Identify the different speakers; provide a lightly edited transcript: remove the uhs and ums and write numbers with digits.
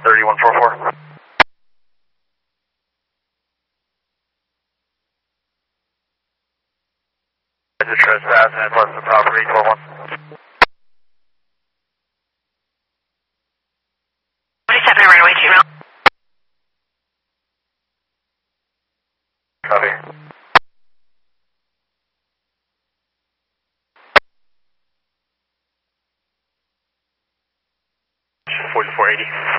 Speaker 1: 3144. Is it trespassing and plus the property 121?
Speaker 2: 27 runway 2 now.
Speaker 1: Copy. 4480.